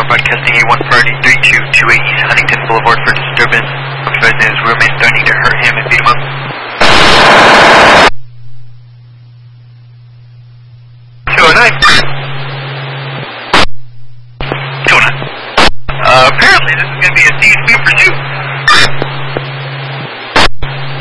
now broadcasting A1 priority 3228 East Huntington Boulevard for disturbance. Advising his roommate threatening to hurt him and beat him up. 209. 209. Apparently this is going to be a CSP pursuit.